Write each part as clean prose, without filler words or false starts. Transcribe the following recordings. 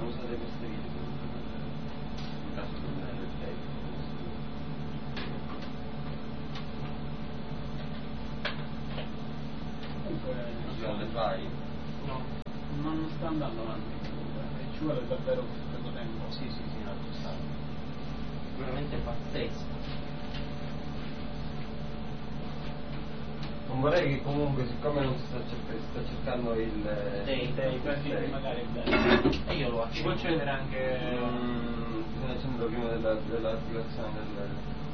usate queste video in caso di non avere il tape. Comunque Non le fai? no, non sta andando avanti comunque, e ci vuole davvero tanto tempo. Sì, no, ci sta. Sicuramente pazzesco. Non vorrei che comunque, siccome non si sta cercando il Tape, magari è bello. e io lo Ci può accendo. accendere anche Bisogna accendere prima dell'attivazione del...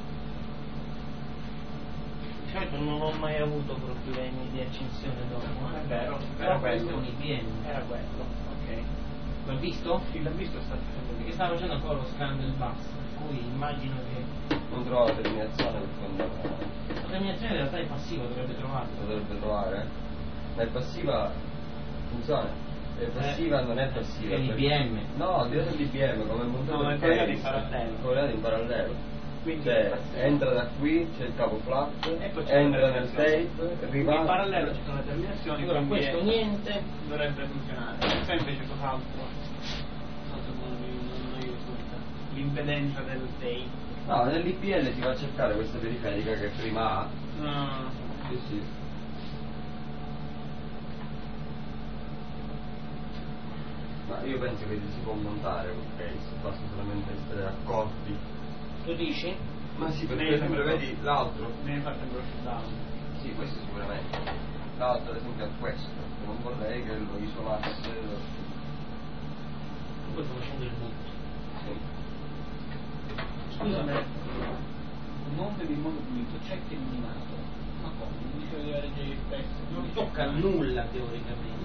Di solito non ho mai avuto problemi di accensione dopo. È vero, Però era questo è quello. un IBM. Era quello, ok. L'ho visto? Sì, l'ha visto, sta facendo Perché lì. stava facendo ancora lo scan del bus, per cui immagino che Non trovo la terminazione per quando la terminazione in realtà è passiva, dovrebbe trovarla. lo dovrebbe trovare. Ma è passiva, funziona. È passiva, non è passiva. È l'IBM. No, al di là dell'IBM, come montare No, è il collegato in case, parallelo. è collegato in parallelo. Quindi Cioè, passiva. entra da qui, c'è il capo flat, E poi c'è entra la nel terminazione. tape, arriva... In parallelo ci sono le terminazioni, Allora quindi questo niente. dovrebbe funzionare. Se invece cos'altro? Non risulta. L'impedenza del tape. No, nell'IPL si va a cercare questa periferica che prima ha. No. Sì. Ma io penso che si può montare quel case, basta solamente essere accorti. Tu dici? Ma sì, perché Devi per esempio sempre- vedi l'altro. Devi fare sempre lo shutdown. Sì, questo sicuramente. L'altro ad esempio è questo, che non vorrei che lo isolasse. Poi sto facendo il boot. Sì. Scusami, non devi in modo pulito, c'è che eliminato. Ma come? Non dicevo di avere già il pezzo. Non tocca nulla teoricamente.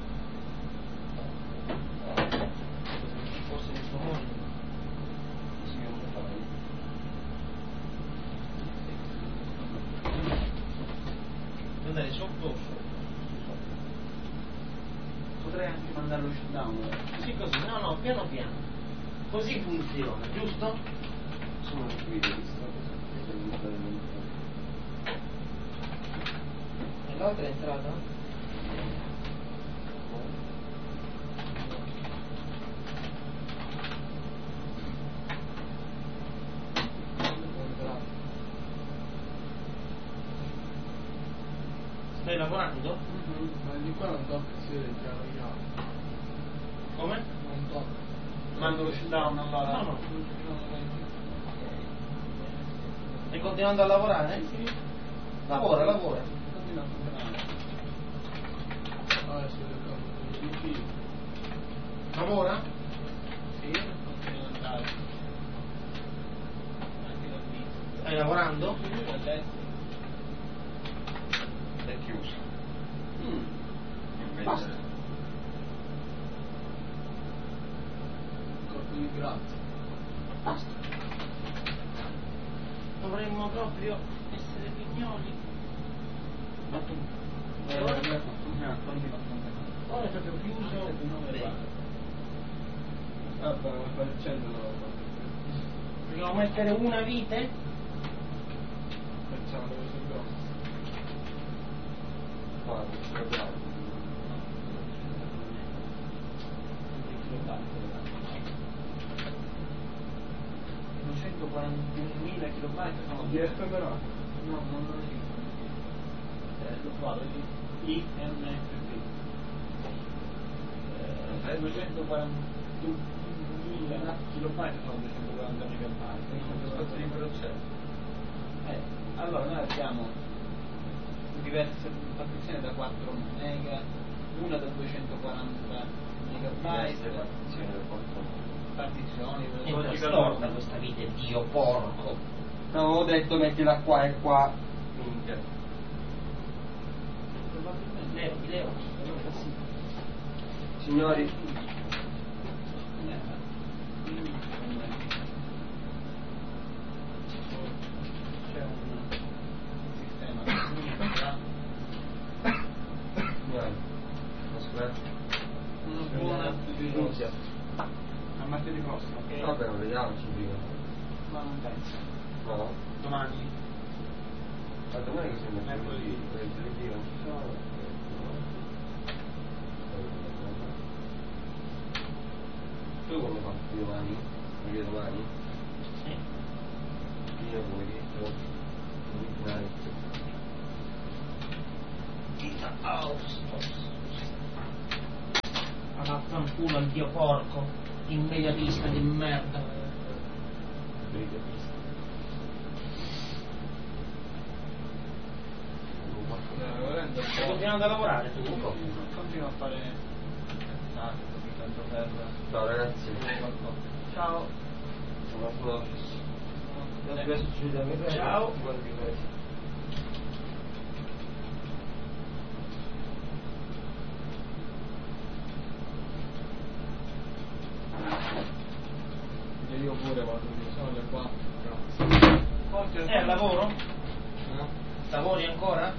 Se fosse nel suo mondo. Sì, io non lo farei. Devo andare sotto o sotto? Potrei anche mandare lo shutdown. Così così, no, piano piano. Così funziona, giusto? Sono qui di questa cosa. E l'altra è entrata? Stai lavorando? Ma di qua non tocca, si vede già io. Come? Non tocca. Mando lo shutdown allora. No. Stai continuando a lavorare? Sì. Lavora. Continua a funzionare. Adesso devo il filo. Lavora? Sì, continua ad andare. Anche da qui. Stai lavorando? Sì, da destra. È chiuso. Basta. Corpo di grazia. Basta. Dovremmo proprio essere pignoli. Ma tu? E ora? Continua a funzionare. Ora è proprio chiuso. Vabbè, vuoi fare il centro? Dobbiamo mettere una vite? Facciamo le cose grosse. Qua, questo è bravo. 241.000 kB sono DF però? No, non lo dico. Lo trovo lì. INFP. 241.000 kB sono 240 MB. Quanto spazio libero c'è? Allora noi abbiamo diverse partizioni da 4 mega, una da 240 MB, partizioni del porto. partizioni, È storta questa vite, Dio porco. No, avevo detto mettila qua e qua. Minchia. probabilmente Leo. Signori, c'è un sistema signori, aspetta. una buona Minchia. a martedì prossimo, ok? Vabbè, ma vediamoci prima. Ma non penso. No? Domani? Ma domani cosa è Mercoledì. Mercoledì non ci sono. Tu come fai domani? Perché domani? Sì. Io come detto. Vaffanculo al dio porco, immediatista di merda. Continuando a lavorare tu? Continua a fare tanto per Ciao ragazzi. ciao. Sono sull'office. Adesso ci vediamo. Ciao. Io pure vado, sono le 4. Grazie. È al lavoro? No? Lavori ancora?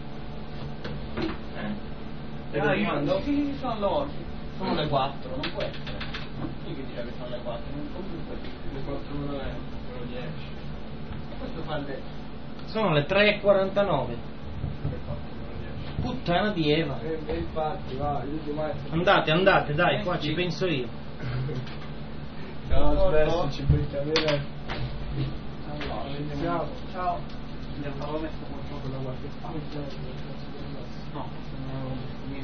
Sì, sono al lavoro. Sono le 4, non può essere. Chi che dice che sono le 4? Comunque Le 4 non è, sono 10. questo fa le Sono le 3:49. 10. Puttana di Eva. E infatti, va, io domani... Andate, dai, qua ci penso io. Ciao, adesso ci becchiamo. Ciao. Ciao. Avevo messo qualcosa da qualche parte. No, sono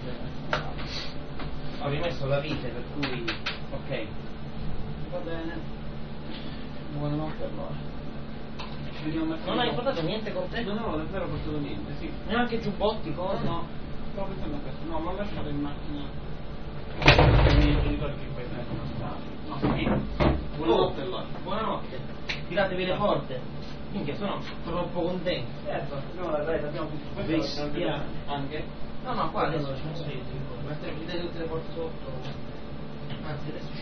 Ho rimesso la vite, per cui... ok. va bene. Buonanotte allora. Ci vediamo martedì. Non hai portato niente con te? No, davvero ho portato niente, sì. Neanche giubbotti, cosa? No, stavo pensando a questo. No, l'ho lasciato in macchina. I miei genitori che poi prendono stati. No, sì. Buonanotte allora. Buonanotte. Tiratevi le porte. Minchia, sono troppo contento. Certo, no, dai, abbiamo tutto questo. Bestia. Anche? No, qua adesso ci penso io. Mettere tutte le porte sotto. Anzi, adesso